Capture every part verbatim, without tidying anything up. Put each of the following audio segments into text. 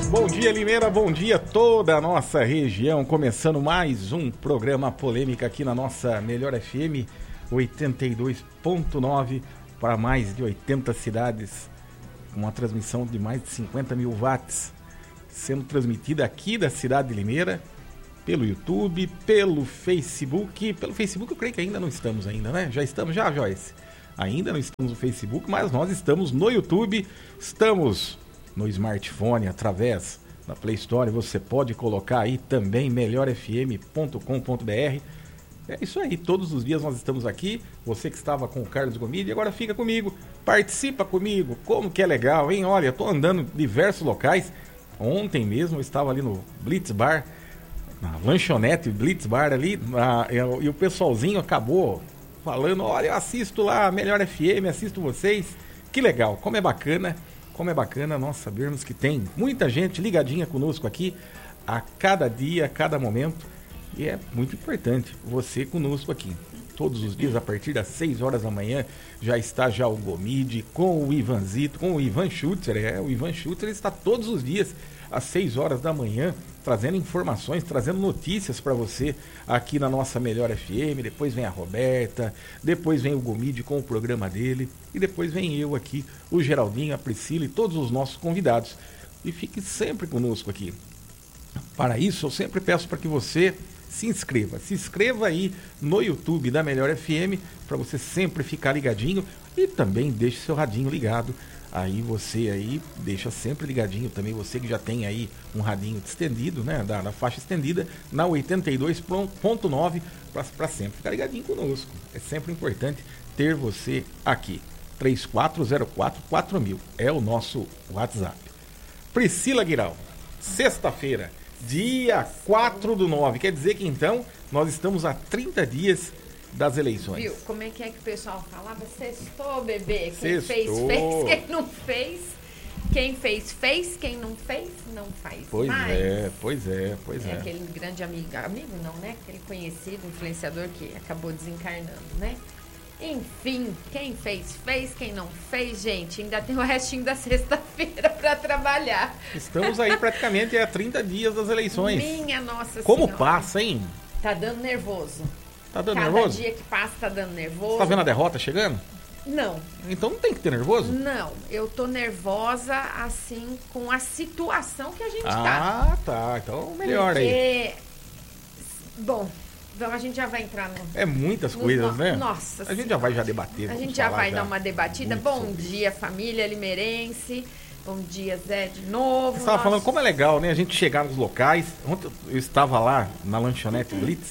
Bom dia, Limeira, bom dia toda a nossa região, começando mais um programa Polêmica aqui na nossa Melhor F M oitenta e dois ponto nove para mais de oitenta cidades, uma transmissão de mais de cinquenta mil watts, sendo transmitida aqui da cidade de Limeira, pelo YouTube, pelo Facebook, pelo Facebook eu creio que ainda não estamos ainda, né? Já estamos, já, Joyce? Ainda não estamos no Facebook, mas nós estamos no YouTube, estamos no smartphone, através da Play Store, você pode colocar aí também melhor f m ponto com ponto b r. É isso aí, todos os dias nós estamos aqui, você que estava com o Carlos Gomide, agora fica comigo, participa comigo, como que é legal, hein? Olha, eu tô andando em diversos locais, ontem mesmo eu estava ali no Blitz Bar, na lanchonete Blitz Bar ali, na, eu, e o pessoalzinho acabou falando, olha, eu assisto lá, Melhor F M, assisto vocês, que legal, como é bacana, como é bacana nós sabermos que tem muita gente ligadinha conosco aqui, a cada dia, a cada momento, e é muito importante você conosco aqui, todos os dias, a partir das seis horas da manhã, já está já o Gomide, com o Ivanzito, com o Ivan Schutzer, é, o Ivan Schutzer está todos os dias, às seis horas da manhã, trazendo informações, trazendo notícias para você aqui na nossa Melhor F M. Depois vem a Roberta, depois vem o Gomide com o programa dele, e depois vem eu aqui, o Geraldinho, a Priscila e todos os nossos convidados. E fique sempre conosco aqui. Para isso, eu sempre peço para que você se inscreva. Se inscreva aí no YouTube da Melhor F M, para você sempre ficar ligadinho, e também deixe seu radinho ligado. Aí você aí deixa sempre ligadinho também, você que já tem aí um radinho estendido, né, da, da faixa estendida, na oitenta e dois ponto nove, para sempre ficar ligadinho conosco. É sempre importante ter você aqui. três quatro zero quatro quatro mil é o nosso WhatsApp. Priscila Guiral, sexta-feira, dia quatro do nove, quer dizer que então nós estamos a trinta dias das eleições. Viu? Como é que é que o pessoal falava? Sextou, bebê. Quem Sextou. fez, fez. Quem não fez, quem fez, fez. Quem não fez, não faz. Pois mais. é, pois é, pois é. É aquele grande amigo, amigo não, né? Aquele conhecido influenciador que acabou desencarnando, né? Enfim, quem fez, fez. Quem não fez, gente, ainda tem o restinho da sexta-feira para trabalhar. Estamos aí praticamente há trinta dias das eleições. Minha nossa Como senhora. passa, hein? Tá dando nervoso. Tá dando Cada nervoso? dia que passa tá dando nervoso. Você tá vendo a derrota chegando? Não. Então não tem que ter nervoso? Não, eu tô nervosa, assim, com a situação que a gente ah, tá. Ah, tá. Então melhor Porque... aí. Bom, então a gente já vai entrar no... É muitas no, coisas, no, né? Nossa A gente já vai já debater. A vamos gente já falar vai já dar uma debatida. muito Bom sobre dia, família limeirense. Bom dia, Zé, de novo. Você estava falando como é legal, né? A gente chegar nos locais. Ontem eu estava lá na lanchonete Blitz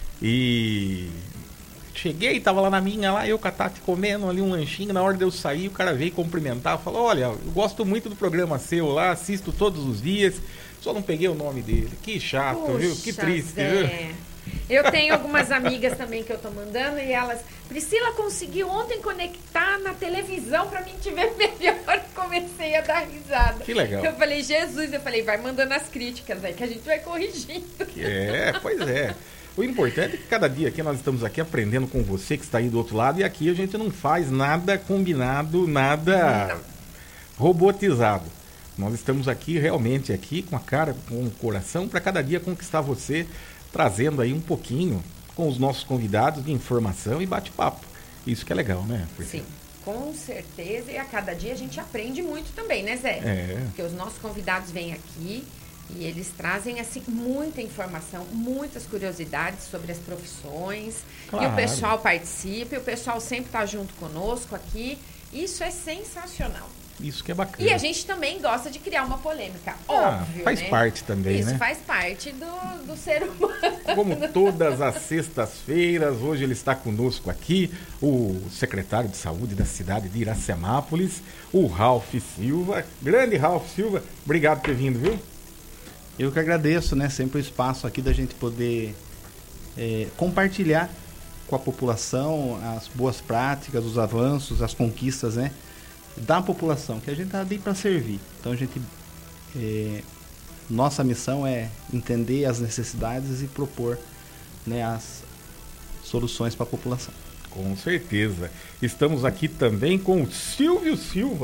e... Cheguei, tava lá na minha, lá eu com a Tati comendo ali um lanchinho, na hora de eu sair, o cara veio cumprimentar, falou, olha, eu gosto muito do programa seu lá, assisto todos os dias, só não peguei o nome dele. Que chato, Puxa, viu? Que triste, Zé. viu? Eu tenho algumas amigas também que eu tô mandando e elas, Priscila conseguiu ontem conectar na televisão pra mim te ver melhor. Comecei a dar risada. Que legal. Eu falei, Jesus, eu falei, vai mandando as críticas aí que a gente vai corrigindo. É, pois é. O importante é que cada dia aqui nós estamos aqui aprendendo com você que está aí do outro lado, e aqui a gente não faz nada combinado, nada robotizado. Nós estamos aqui realmente aqui com a cara, com o coração, para cada dia conquistar você, trazendo aí um pouquinho com os nossos convidados de informação e bate-papo. Isso que é legal, né? Porque... Sim, com certeza, e a cada dia a gente aprende muito também, né, Zé? É. Porque os nossos convidados vêm aqui e eles trazem, assim, muita informação, muitas curiosidades sobre as profissões. Claro. E o pessoal participa, e o pessoal sempre está junto conosco aqui. Isso é sensacional. Isso que é bacana. E a gente também gosta de criar uma polêmica, ah, óbvio, faz né? parte também, Isso né? faz parte do, do ser humano. Como todas as sextas-feiras, hoje ele está conosco aqui, o secretário de saúde da cidade de Iracemápolis, o Ralph Silva. Grande Ralph Silva, obrigado por ter vindo, viu? Eu que agradeço, né? Sempre o espaço aqui da gente poder é, compartilhar com a população as boas práticas, os avanços, as conquistas, né? Da população, que a gente está ali para servir. Então a gente... É, nossa missão é entender as necessidades e propor, né, as soluções para a população. Com certeza. Estamos aqui também com o Silvio Silva,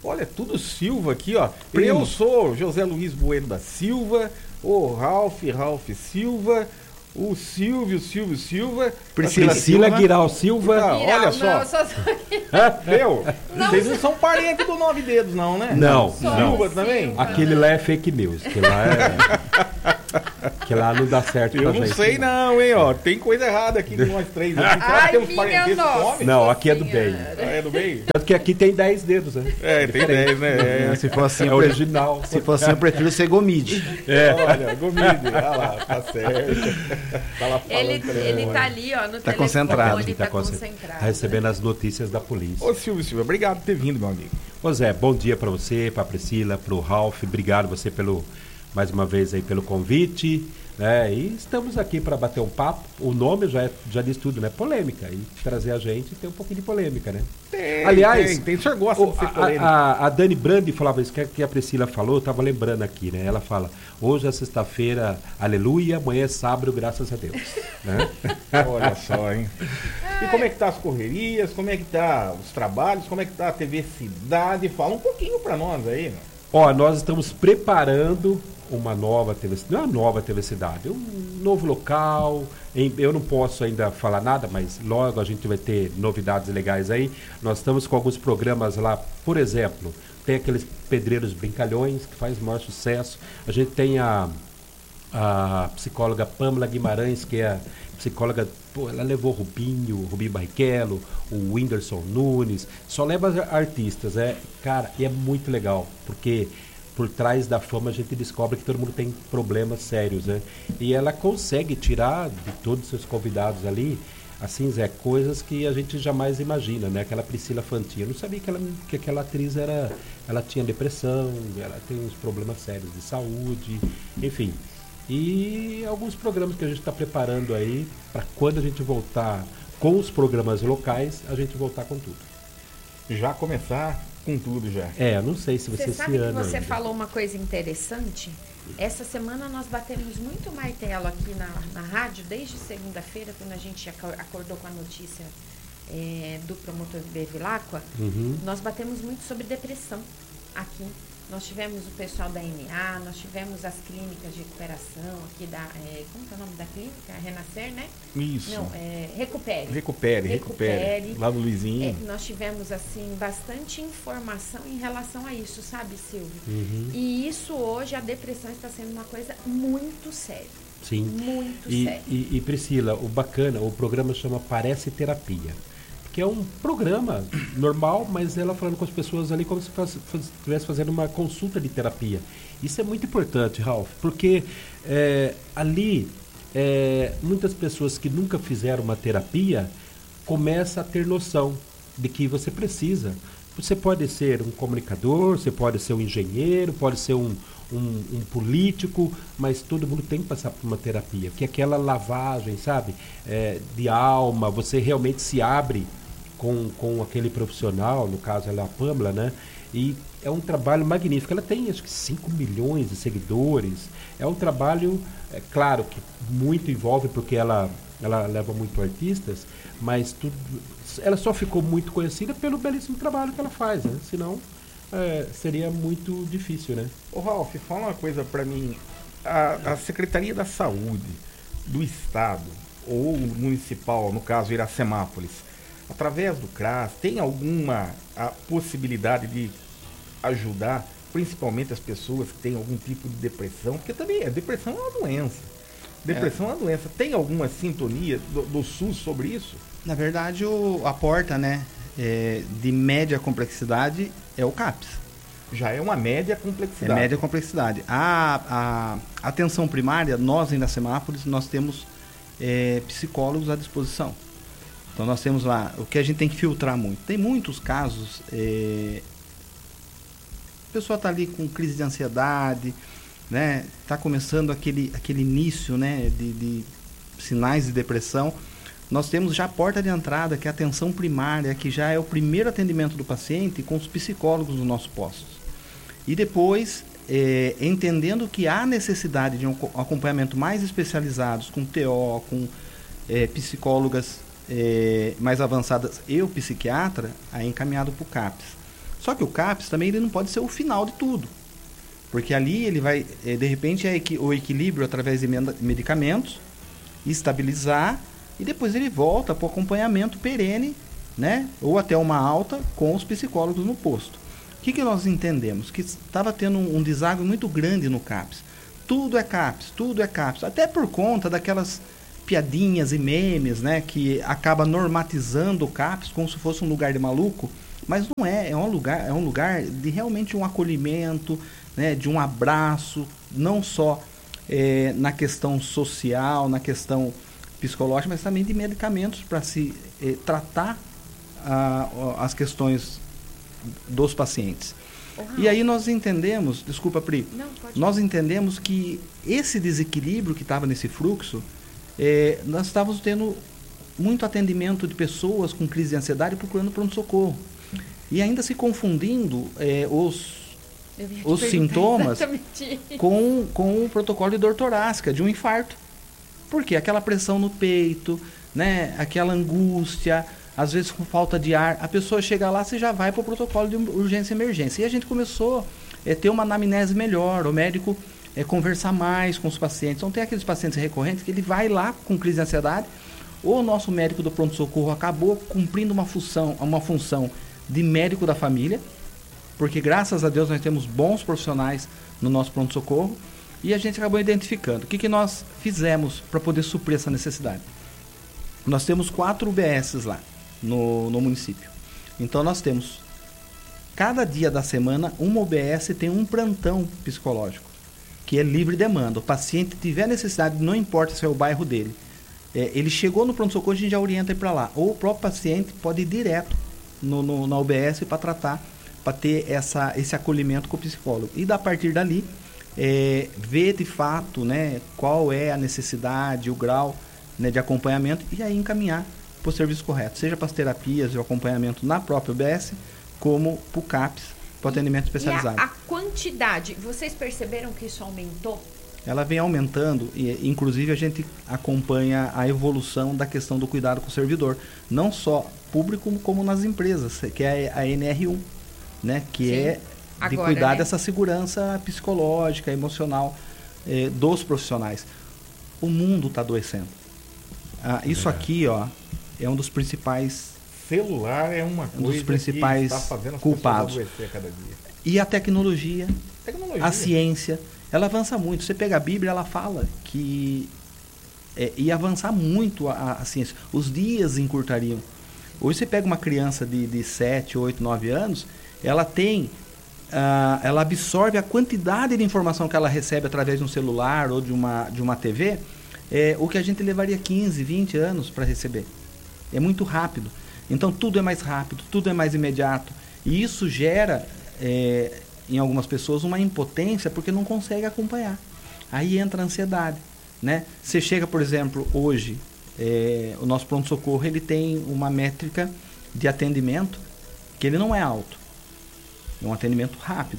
Olha, tudo Silva aqui, ó. Primo. Eu sou José Luiz Bueno da Silva, o Ralph, Ralph Silva, o Silvio, Silvio Silva, Priscila, Priscila Silva. Guiral Silva. Ah, Viral, olha só. Não, só sou... Meu, Não, vocês não são parentes do Nove Dedos, não, né? Não, Só Silva o também? Silva. Aquele lá é fake news. Que lá é. Que lá não dá certo Eu pra não gente. sei não, hein, ó. Tem coisa errada aqui com nós três. Aqui. Será que Ai, temos minha parentesco com nossa. homem? Não, aqui é do bem. Senhora. É do bem? Tanto que aqui tem dez dedos, né? É, tem dez, né? É. Se for assim, É eu pre- original. se for assim, eu prefiro ser Gomide. É. Olha, Gomide, olha lá, tá certo. Tá lá falando Ele, pelo ele telefone. tá ali, ó, no Tá telefone, concentrado. ele Tá tá conce- concentrado. tá recebendo as notícias da polícia. Ô Silvio Silva, obrigado por ter vindo, meu amigo. Ô Zé, bom dia pra você, pra Priscila, pro Ralph. Obrigado você pelo mais uma vez aí pelo convite. Né? E estamos aqui para bater um papo. O nome já, é, já diz tudo, né? Polêmica. E trazer a gente tem um pouquinho de polêmica, né? Tem, Aliás, tem, tem. O senhor gosta O- de ser a, polêmico? a, a Dani Brandi falava isso, que a, que a Priscila falou, eu estava lembrando aqui, né? Ela fala, hoje é sexta-feira, aleluia, amanhã é sábado, graças a Deus. Né? Olha só, hein? E como é que tá as correrias? Como é que tá os trabalhos? Como é que tá a T V Cidade? Fala um pouquinho para nós aí, meu. Ó, nós estamos preparando uma nova T V Cidade, não é uma nova T V Cidade, é um novo local. Em- eu não posso ainda falar nada, mas logo a gente vai ter novidades legais aí. Nós estamos com alguns programas lá, por exemplo, tem aqueles Pedreiros Brincalhões, que faz o maior sucesso. A gente tem a, a psicóloga Pâmela Guimarães, que é a psicóloga, pô, ela levou o Rubinho, o Rubinho Barrichello, o Whindersson Nunes, só leva artistas, é, cara, e é muito legal, porque por trás da fama a gente descobre que todo mundo tem problemas sérios, né? E ela consegue tirar de todos os seus convidados ali, assim, Zé, coisas que a gente jamais imagina, né? Aquela Priscila Fantin, eu não sabia que, ela, que aquela atriz era, ela tinha depressão, ela tem uns problemas sérios de saúde, enfim. E alguns programas que a gente está preparando aí para quando a gente voltar com os programas locais, a gente voltar com tudo. Já começar com tudo já. É, eu não sei se você Você esse sabe que ano você ainda. falou uma coisa interessante? Essa semana nós batemos muito martelo aqui na, na rádio, desde segunda-feira, quando a gente aco- acordou com a notícia é, do promotor Bevilacqua, Uhum. nós batemos muito sobre depressão aqui. Nós tivemos o pessoal da M A, nós tivemos as clínicas de recuperação aqui da... é, como que é o nome da clínica? Renascer, né? Isso. Não, é, Recupere. Recupere, recupere, Recupere. Lá do Luizinho. É, nós tivemos, assim, bastante informação em relação a isso, sabe, Silvio? Uhum. E isso hoje, a depressão está sendo uma coisa muito séria. Sim. Muito E, séria. e, e Priscila, o bacana, o programa chama Parece Terapia. Que é um programa normal, mas ela falando com as pessoas ali como se estivesse fazendo uma consulta de terapia. Isso é muito importante, Ralph, porque é, ali é, muitas pessoas que nunca fizeram uma terapia começam a ter noção de que você precisa. Você pode ser um comunicador, você pode ser um engenheiro, pode ser um, um, um político, mas todo mundo tem que passar por uma terapia, que é aquela lavagem, sabe, é, de alma, você realmente se abre com, com aquele profissional, no caso ela é a Pâmela, né? E é um trabalho magnífico. Ela tem acho que cinco milhões de seguidores. É um trabalho, é claro que muito envolve, porque ela, ela leva muito artistas, mas tudo, ela só ficou muito conhecida pelo belíssimo trabalho que ela faz, né? Senão é, seria muito difícil, né? Ô Ralf, fala uma coisa pra mim. A, a Secretaria da Saúde do Estado, ou municipal, no caso Iracemápolis, através do CRAS, tem alguma a possibilidade de ajudar, principalmente as pessoas que têm algum tipo de depressão? Porque também a depressão é uma doença. Depressão é, é uma doença. Tem alguma sintonia do, do SUS sobre isso? Na verdade, o, a porta, né, é, de média complexidade é o CAPS. Já é uma média É complexidade. média complexidade. A, a atenção primária, nós em Iracemápolis, nós temos é, psicólogos à disposição. Então nós temos lá, o que a gente tem que filtrar muito. Tem muitos casos, é, a pessoa está ali com crise de ansiedade, né, está começando aquele, aquele início, né, de, de sinais de depressão. Nós temos já a porta de entrada, que é a atenção primária, que já é o primeiro atendimento do paciente com os psicólogos dos nossos postos. E depois, é, entendendo que há necessidade de um acompanhamento mais especializados, com T O, com é, psicólogas é, mais avançadas e o psiquiatra, aí encaminhado para o CAPS. Só que o CAPS também ele não pode ser o final de tudo. Porque ali ele vai, de repente, é o equilíbrio através de medicamentos, estabilizar, e depois ele volta para o acompanhamento perene, né? Ou até uma alta com os psicólogos no posto. O que, que nós entendemos? Que estava tendo um, um deságue muito grande no CAPS. Tudo é CAPS, tudo é CAPS. Até por conta daquelas piadinhas e memes, né? Que acaba normatizando o CAPS como se fosse um lugar de maluco. Mas não é, é um lugar, é um lugar de realmente um acolhimento, né, de um abraço, não só é, na questão social, na questão psicológica, mas também de medicamentos para se é, tratar a, as questões dos pacientes. Uhum. E aí nós entendemos, desculpa Pri, não, nós entendemos que esse desequilíbrio que estava nesse fluxo, é, nós estávamos tendo muito atendimento de pessoas com crise de ansiedade procurando pronto-socorro. E ainda se confundindo é, os, os sintomas com, com o protocolo de dor torácica, de um infarto. Por quê? Aquela pressão no peito, né? Aquela angústia, às vezes com falta de ar. A pessoa chega lá, você já vai para o protocolo de urgência e emergência. E a gente começou a é, ter uma anamnese melhor, o médico é, conversar mais com os pacientes. Então tem aqueles pacientes recorrentes que ele vai lá com crise de ansiedade, ou o nosso médico do pronto-socorro acabou cumprindo uma função, uma função de médico da família, porque graças a Deus nós temos bons profissionais no nosso pronto-socorro, e a gente acabou identificando. O que, que nós fizemos para poder suprir essa necessidade? Nós temos quatro U B S lá no, no município. Então nós temos, cada dia da semana, uma U B S tem um plantão psicológico, que é livre demanda. O paciente tiver necessidade, não importa se é o bairro dele, é, ele chegou no pronto-socorro, a gente já orienta ele para lá. Ou o próprio paciente pode ir direto No, no, na U B S para tratar, para ter essa, esse acolhimento com o psicólogo. E da partir dali, é, ver de fato, né, qual é a necessidade, o grau, né, de acompanhamento, e aí encaminhar para o serviço correto, seja para as terapias e o acompanhamento na própria U B S, como para o CAPS, para o atendimento especializado. E a, a quantidade, vocês perceberam que isso aumentou? Ela vem aumentando e, inclusive, a gente acompanha a evolução da questão do cuidado com o servidor, não só público como nas empresas, que é a N R um, né? Que Sim. é de Agora, cuidar né? dessa segurança psicológica, emocional eh, dos profissionais. O mundo está adoecendo. Ah, isso é. aqui, ó, é um dos principais... Celular é uma coisa um dos principais que está fazendo as culpados. pessoas adoecer cada dia. E a tecnologia, tecnologia, a ciência, ela avança muito. Você pega a Bíblia, ela fala que é, ia avançar muito a, a ciência. Os dias encurtariam. Hoje você pega uma criança de, de sete, oito, nove anos, ela tem, uh, ela absorve a quantidade de informação que ela recebe através de um celular ou de uma, de uma T V, é, o que a gente levaria quinze, vinte anos para receber. É muito rápido. Então tudo é mais rápido, tudo é mais imediato. E isso gera, é, em algumas pessoas, uma impotência porque não consegue acompanhar. Aí entra a ansiedade, né? Você chega, por exemplo, hoje... É, o nosso pronto-socorro ele tem uma métrica de atendimento que ele não é alto, é um atendimento rápido,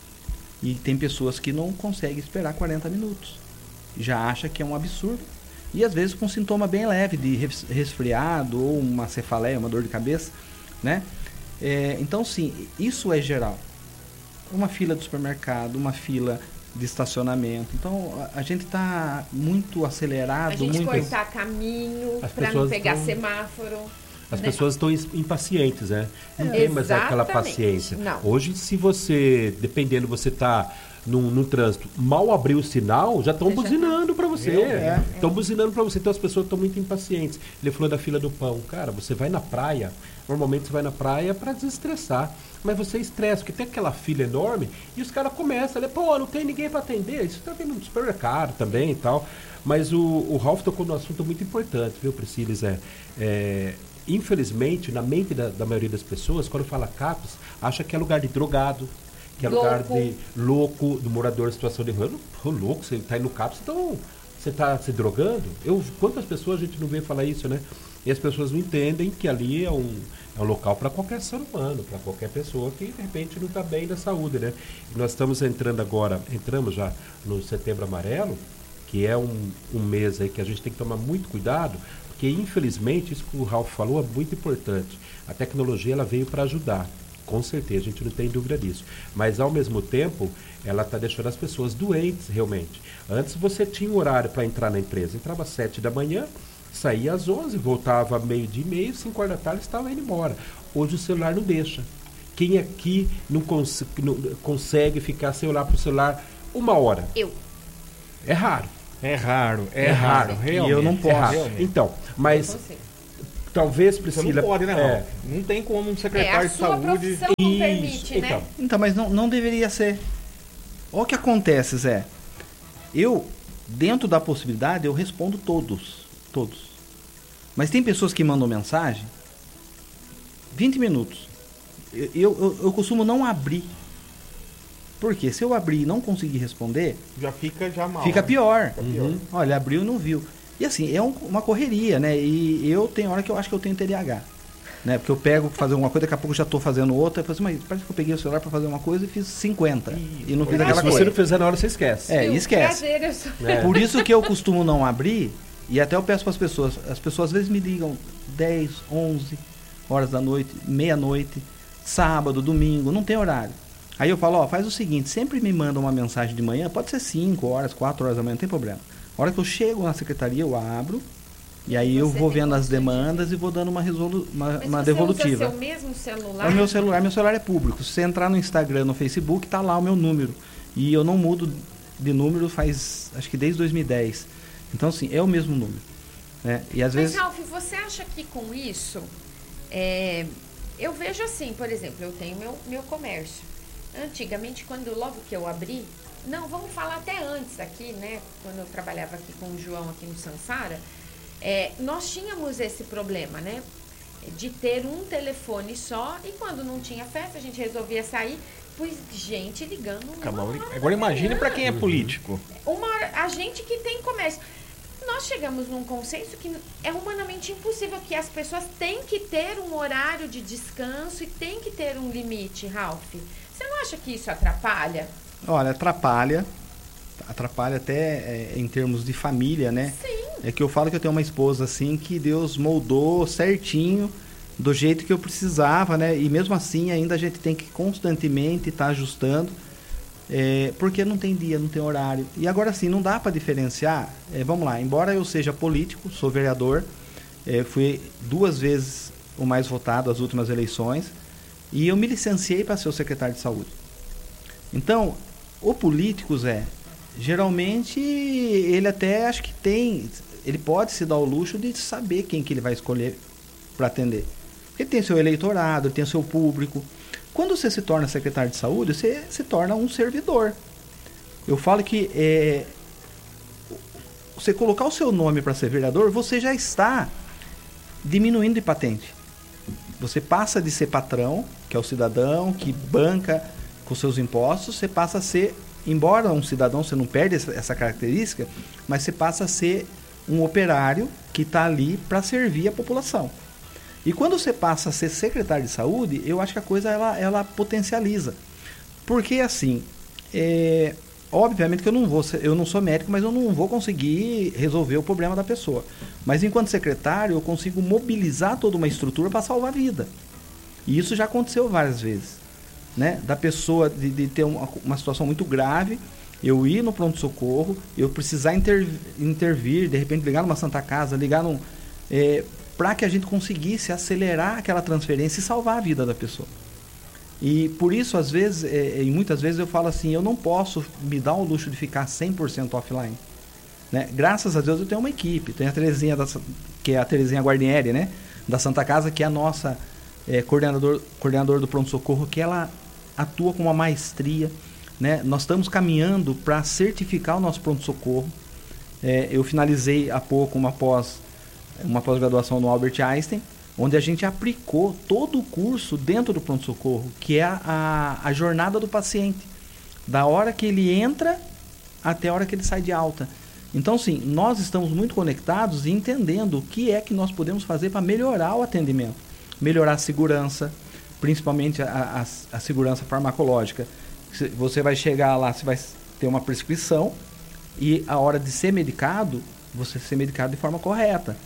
e tem pessoas que não conseguem esperar quarenta minutos, já acha que é um absurdo, e às vezes com sintoma bem leve de resfriado ou uma cefaleia, uma dor de cabeça, né? É, então sim, isso é geral. Uma fila do supermercado, uma fila de estacionamento. Então, a, a gente está muito acelerado. A gente muito... cortar caminho para não pegar tão... semáforo. As né? pessoas estão impacientes, né? Não é. tem mais aquela paciência. Não. Hoje, se você, dependendo, você está no, no trânsito, mal abriu o sinal, já estão buzinando para você. Estão é. buzinando para você. Então, as pessoas estão muito impacientes. Ele falou da fila do pão. Cara, você vai na praia, normalmente você vai na praia para desestressar. Mas você estressa, porque tem aquela fila enorme e os caras começam, né? Pô, não tem ninguém para atender. Isso tá vendo no supermercado também e tal. Mas o, o Ralf tocou num assunto muito importante, viu, Priscila? É, é, infelizmente, na mente da, da maioria das pessoas, quando fala CAPS, acha que é lugar de drogado, que é louco. lugar de louco, do morador em situação de rua. Ô, louco, você tá indo no CAPS, então você tá se drogando? Eu, quantas pessoas a gente não vê falar isso, né? E as pessoas não entendem que ali é um, é um local para qualquer ser humano, para qualquer pessoa que de repente não está bem da saúde, né? E nós estamos entrando agora, entramos já no Setembro Amarelo, que é um, um mês aí que a gente tem que tomar muito cuidado, porque infelizmente, isso que o Ralf falou é muito importante. A tecnologia ela veio para ajudar, Com certeza, a gente não tem dúvida disso. Mas, ao mesmo tempo, ela está deixando as pessoas doentes, realmente. Antes você tinha um horário para entrar na empresa. Entrava às sete da manhã, saía às onze, voltava meio-dia e meio, cinco horas da tarde, estava indo embora. Hoje o celular não deixa. Quem aqui não, cons não consegue ficar sem olhar para o celular uma hora? Eu. É raro. É raro, é, É raro, raro. realmente. E eu não posso. É raro. Então, mas Eu consigo. talvez, Você Priscila... não pode, né, é, Ralf? Não tem como um É, secretário a de sua saúde... profissão não Isso, permite, então. né? Então, mas não, não deveria ser. Olha o que acontece, Zé. Eu, dentro da possibilidade, eu respondo todos. Todos. Mas tem pessoas que mandam mensagem vinte minutos. Eu, eu, eu costumo não abrir. Porque se eu abrir e não conseguir responder, Já fica já mal. fica né? pior. Fica pior. Uhum. Olha, abriu e não viu. E assim, é um- uma correria, né? E eu tenho hora que eu acho que eu tenho T D A H. Né? Porque eu pego pra fazer uma coisa, daqui a pouco eu já tô fazendo outra. Eu falo assim, mas parece que eu peguei o celular pra fazer uma coisa e fiz cinquenta. Ih, E não fiz pois é. aquela se você coisa. não fizer na hora, você esquece. É, Eu, esquece. Prazer, eu sou... É. Por isso que eu costumo não abrir, e até eu peço para as pessoas, as pessoas às vezes me ligam dez, onze horas da noite, meia-noite, sábado, domingo, não tem horário. Aí eu falo, ó, faz o seguinte, sempre me manda uma mensagem de manhã, pode ser cinco horas, quatro horas da manhã, não tem problema. A hora que eu chego na secretaria, eu abro, e aí eu Você vou tem vendo as condições de demandas e vou dando uma, resolu uma, Mas uma você devolutiva. usa seu mesmo celular? É o meu celular, meu celular é público. Se você entrar no Instagram, no Facebook, tá lá o meu número. E eu não mudo de número faz, acho que desde dois mil e dez. Então, assim, é o mesmo número. Né? E às Mas, vezes... Ralf, você acha que com isso... é, eu vejo assim, por exemplo, eu tenho meu, meu comércio. Antigamente, quando logo que eu abri... Não, vamos falar até antes aqui, né? Quando eu trabalhava aqui com o João, aqui no Sansara, é, nós tínhamos esse problema, né? De ter um telefone só e quando não tinha festa, a gente resolvia sair, pois gente ligando uma Acabou. hora da Agora imagine manhã. para quem é político. Uma hora, a gente que tem comércio. Nós chegamos num consenso que é humanamente impossível, que as pessoas têm que ter um horário de descanso e tem que ter um limite, Ralf. Você não acha que isso atrapalha? Olha, atrapalha. Atrapalha até é, em termos de família, né? Sim. É que eu falo que eu tenho uma esposa assim que Deus moldou certinho do jeito que eu precisava, né? E mesmo assim ainda a gente tem que constantemente estar ajustando, é, porque não tem dia, não tem horário. E agora sim, não dá para diferenciar. É, vamos lá, embora eu seja político, sou vereador, é, fui duas vezes o mais votado nas últimas eleições e eu me licenciei para ser o secretário de saúde. Então, o político, Zé, geralmente ele até acho que tem, ele pode se dar o luxo de saber quem que ele vai escolher para atender. Ele tem seu eleitorado, ele tem seu público. Quando você se torna secretário de saúde, você se torna um servidor. Eu falo que é, você colocar o seu nome para ser vereador, você já está diminuindo de patente. Você passa de ser patrão, que é o cidadão que banca com seus impostos, você passa a ser, embora um cidadão, você não perde essa, essa característica, mas você passa a ser um operário que está ali para servir a população. E quando você passa a ser secretário de saúde, eu acho que a coisa ela, ela potencializa. Porque assim, é, obviamente que eu não vou, eu não sou médico, mas eu não vou conseguir resolver o problema da pessoa. Mas enquanto secretário, eu consigo mobilizar toda uma estrutura para salvar a vida. E isso já aconteceu várias vezes. Né? Da pessoa de, de ter uma, uma situação muito grave, eu ir no pronto-socorro, eu precisar inter, intervir, de repente ligar numa Santa Casa, ligar num... É, para que a gente conseguisse acelerar aquela transferência e salvar a vida da pessoa. E por isso, às vezes, é, e muitas vezes eu falo assim, eu não posso me dar o luxo de ficar cem por cento offline. Né? Graças a Deus eu tenho uma equipe, tem a Terezinha, da, que é a Terezinha Guarnieri, né? Da Santa Casa, que é a nossa é, coordenador, coordenador do pronto-socorro, que ela atua com uma maestria. Né? Nós estamos caminhando para certificar o nosso pronto-socorro. É, eu finalizei há pouco uma pós uma pós-graduação no Albert Einstein, onde a gente aplicou todo o curso dentro do pronto-socorro, que é a, a, a jornada do paciente, da hora que ele entra até a hora que ele sai de alta. Então, sim, nós estamos muito conectados e entendendo o que é que nós podemos fazer para melhorar o atendimento, melhorar a segurança, principalmente a, a, a segurança farmacológica. Você vai chegar lá, você vai ter uma prescrição e a hora de ser medicado, você ser medicado de forma correta.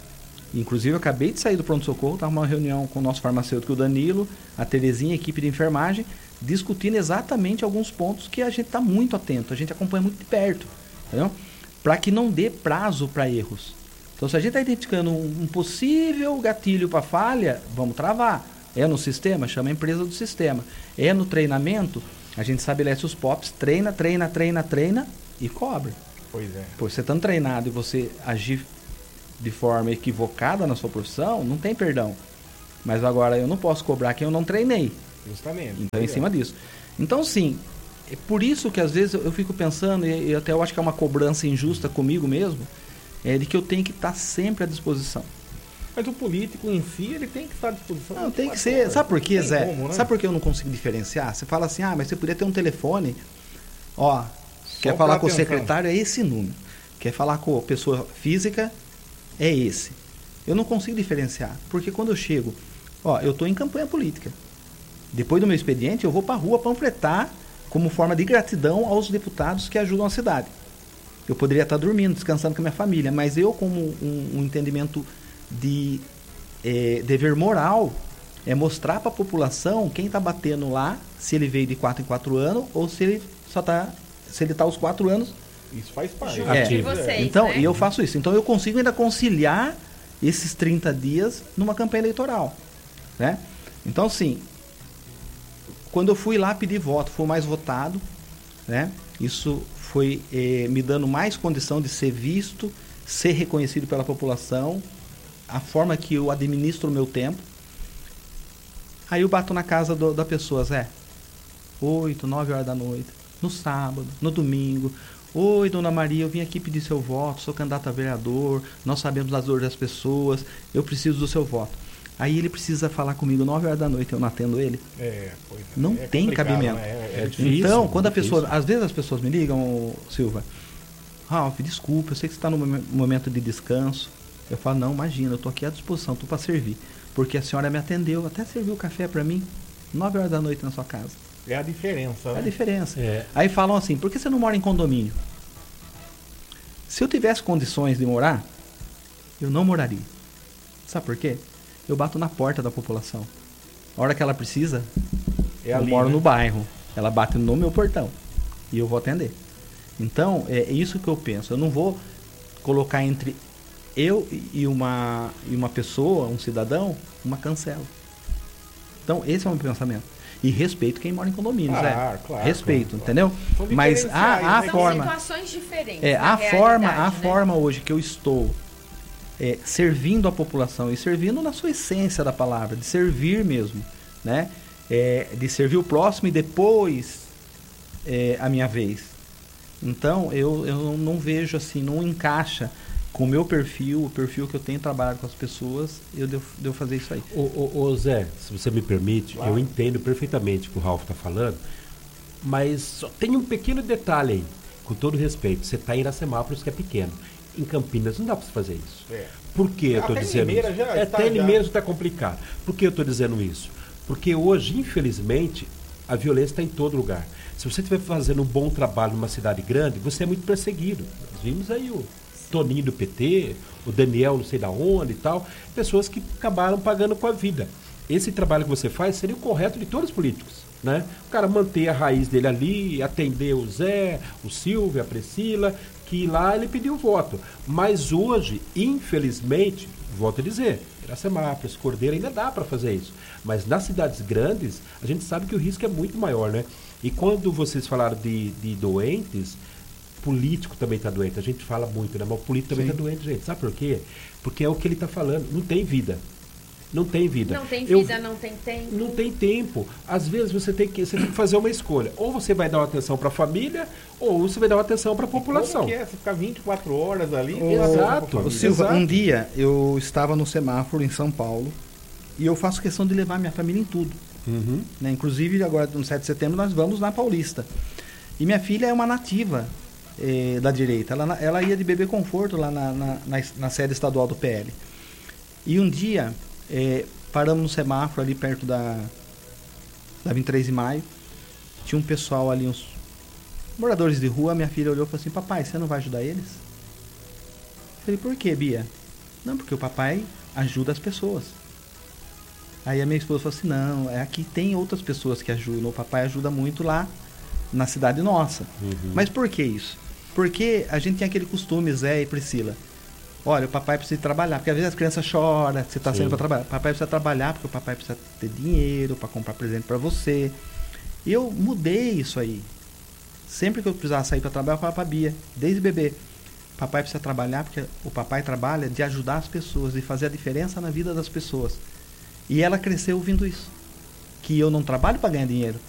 Inclusive, eu acabei de sair do pronto-socorro, estava numa reunião com o nosso farmacêutico, o Danilo, a Terezinha, a equipe de enfermagem, discutindo exatamente alguns pontos que a gente está muito atento, a gente acompanha muito de perto, entendeu? Para que não dê prazo para erros. Então, se a gente está identificando um, um possível gatilho para falha, vamos travar. É no sistema? Chama a empresa do sistema. É no treinamento? A gente estabelece os P O Ps, treina, treina, treina, treina e cobra. Pois é. Pô, você estando treinado e você agir de forma equivocada na sua profissão, não tem perdão. Mas agora eu não posso cobrar quem eu não treinei. Justamente. Então, em cima disso. Então, sim, é por isso que às vezes eu, eu fico pensando, e, e até eu acho que é uma cobrança injusta comigo mesmo, é de que eu tenho que estar sempre à disposição. Mas o político em si, ele tem que estar à disposição. Não, tem que ser. Sabe por quê, Zé? Como, né? Sabe por que eu não consigo diferenciar? Você fala assim, ah, mas você podia ter um telefone, ó, Só quer falar pra com o atenção. secretário, é esse número. Quer falar com a pessoa física, é esse. Eu não consigo diferenciar, porque quando eu chego, ó, eu estou em campanha política. Depois do meu expediente, eu vou para a rua panfletar como forma de gratidão aos deputados que ajudam a cidade. Eu poderia estar dormindo, descansando com a minha família, mas eu, como um, um entendimento de é, dever moral, é mostrar para a população quem está batendo lá, se ele veio de quatro em quatro anos, ou se ele só está, se ele está aos quatro anos. Isso faz parte. Junto É. de vocês, Então, né? e eu faço isso. Então eu consigo ainda conciliar esses trinta dias numa campanha eleitoral, né? Então, assim, quando eu fui lá pedir voto, fui mais votado, né? Isso foi eh, me dando mais condição de ser visto, ser reconhecido pela população, a forma que eu administro o meu tempo. Aí eu bato na casa do, da pessoa, Zé, oito, nove horas da noite, no sábado, no domingo. Oi, dona Maria, eu vim aqui pedir seu voto, sou candidato a vereador, nós sabemos das dores das pessoas, eu preciso do seu voto. Aí ele precisa falar comigo nove horas da noite, eu não atendo ele. É, pois é. Não É tem complicado, cabimento. né? É, é É difícil. difícil. Então, quando a difícil. pessoa, às vezes as pessoas me ligam, Silva, Ralf, desculpa, eu sei que você está no momen- momento de descanso. Eu falo, não, imagina, eu estou aqui à disposição, estou para servir. Porque a senhora me atendeu, até serviu café para mim, nove horas da noite na sua casa. É a diferença, É a né? diferença. É. Aí falam assim, por que você não mora em condomínio? Se eu tivesse condições de morar, eu não moraria. Sabe por quê? Eu bato na porta da população. A hora que ela precisa, É eu ali, moro né? no bairro. Ela bate no meu portão. E eu vou atender. Então, é isso que eu penso. Eu não vou colocar entre eu e uma, e uma pessoa, um cidadão, uma cancela. Então, esse é o meu pensamento. E respeito quem mora em condomínios, Claro, é. claro, Respeito, claro, entendeu? São Mas diferenciais, a, a né? São forma... situações diferentes. É, na a forma, a realidade, né? forma hoje que eu estou é, servindo a população e servindo na sua essência da palavra, de servir mesmo, né? É, de servir o próximo e depois é, a minha vez. Então, eu, eu não vejo assim, não encaixa com o meu perfil, o perfil que eu tenho trabalhado com as pessoas, eu devo, devo fazer isso aí. Ô, ô, ô, Zé, se você me permite, Claro. eu entendo perfeitamente o que o Ralf está falando, mas só tem um pequeno detalhe aí, com todo respeito. Você está em Iracemápolis, que é pequeno. Em Campinas não dá para você fazer isso. É. Por que eu estou Até dizendo Limeira isso? já É, está até já. Limeira está complicado. Por que eu estou dizendo isso? Porque hoje, infelizmente, a violência está em todo lugar. Se você estiver fazendo um bom trabalho numa cidade grande, você é muito perseguido. Nós vimos aí o Toninho do P T, o Daniel não sei da onde e tal, pessoas que acabaram pagando com a vida. Esse trabalho que você faz seria o correto de todos os políticos, né? O cara manter a raiz dele ali, atender o Zé, o Silvio, a Priscila, que lá ele pediu voto. Mas hoje, infelizmente, volto a dizer, Iracemápolis, Cordeiro, ainda dá para fazer isso. Mas nas cidades grandes, a gente sabe que o risco é muito maior, né? E quando vocês falaram de, de doentes, político também está doente. A gente fala muito, né? Mas o político também Sim. está doente, gente. Sabe por quê? Porque é o que ele está falando. Não tem vida. Não tem vida. Não tem Eu- vida, não tem tempo. Não tem tempo. Às vezes você tem que, você tem que fazer uma escolha. Ou você vai dar uma atenção para a família, ou você vai dar uma atenção para a população. Como que é? Você ficar vinte e quatro horas ali? Ô, Exato. Ô, Ô, Silva, Exato. um dia eu estava no semáforo em São Paulo e eu faço questão de levar minha família em tudo. Uhum. Né? Inclusive, agora no sete de setembro, nós vamos na Paulista. E minha filha é uma nativa eh, da direita. Ela, ela ia de bebê conforto lá na, na, na, na sede estadual do P L. E um dia, eh, paramos no semáforo ali perto da, da vinte e três de maio. Tinha um pessoal ali, uns moradores de rua. Minha filha olhou e falou assim: papai, você não vai ajudar eles? Eu falei: por quê, Bia? Não, porque o papai ajuda as pessoas. Aí a minha esposa falou assim, não, é aqui tem outras pessoas que ajudam, o papai ajuda muito lá na cidade nossa. Uhum. Mas por que isso? Porque a gente tem aquele costume, Zé e Priscila, olha, o papai precisa trabalhar, porque às vezes as crianças choram, você está saindo para trabalhar, o papai precisa trabalhar porque o papai precisa ter dinheiro para comprar presente para você. E eu mudei isso aí. Sempre que eu precisava sair para trabalhar, eu falava para a Bia, desde bebê, papai precisa trabalhar porque o papai trabalha de ajudar as pessoas, de fazer a diferença na vida das pessoas. E ela cresceu ouvindo isso. Que eu não trabalho para ganhar dinheiro,